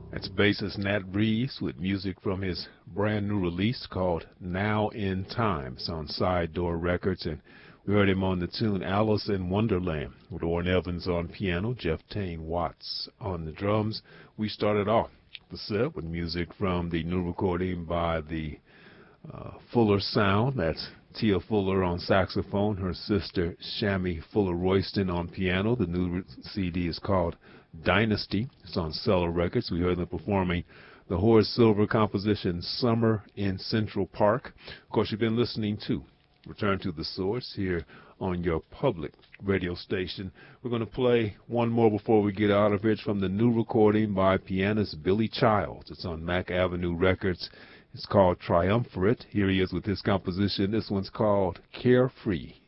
That's bassist Nat Breeze with music from his brand new release called Now in Time. It's on Side Door Records, and we heard him on the tune Alice in Wonderland with Orrin Evans on piano, Jeff Tane Watts on the drums. We started off the set with music from the new recording by the Fuller Sound. That's Tia Fuller on saxophone, her sister Shammy Fuller Royston on piano. The new CD is called Dynasty. It's on Cellar Records. We heard them performing the Horace Silver composition Summer in Central Park. Of course, you've been listening to Return to the Source here on your public radio station. We're going to play one more before we get out of it. It's from the new recording by pianist Billy Childs. It's on Mack Avenue Records. It's called Triumvirate. Here he is with his composition. This one's called Carefree.